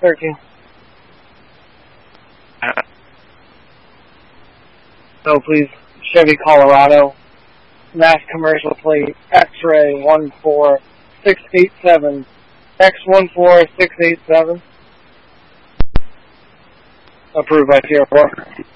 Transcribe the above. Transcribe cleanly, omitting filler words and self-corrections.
13. So please, Chevy Colorado, mass commercial plate, X-ray 14687, X14687. Approved by Sierra 4.